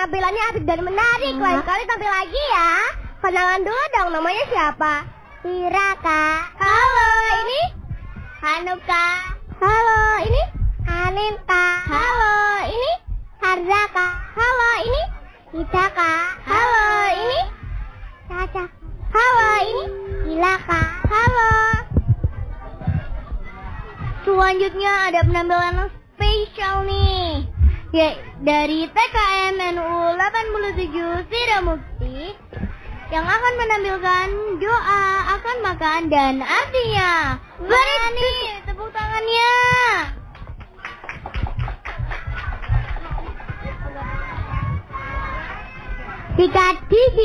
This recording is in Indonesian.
penampilannya asik dan menarik. Lain kali tampil lagi ya. Kenalan dulu dong, namanya siapa? Ira, Kak. Halo, ini Hanuka. Halo, ini Hanin, Kak. Halo, ini Harza, Kak. Halo, ini Ita, Kak. Halo, ini Caca. Halo, ini Gila, Kak. Halo. Selanjutnya ada penampilan spesial nih. Ya, dari TKM NU 87 Siramukti yang akan menampilkan doa akan makan dan artinya. Beri nih tepuk tangannya. Jika di